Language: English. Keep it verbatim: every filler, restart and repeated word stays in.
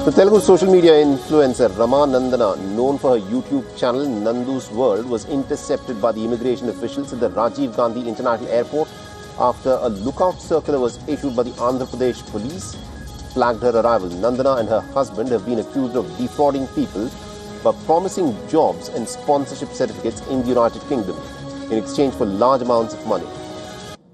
The Telugu social media influencer Rama Nandana, known for her YouTube channel Nandu's World, was intercepted by the immigration officials at the Rajiv Gandhi International Airport after a lookout circular was issued by the Andhra Pradesh police flagged her arrival. Nandana and her husband have been accused of defrauding people by promising jobs and sponsorship certificates in the United Kingdom in exchange for large amounts of money.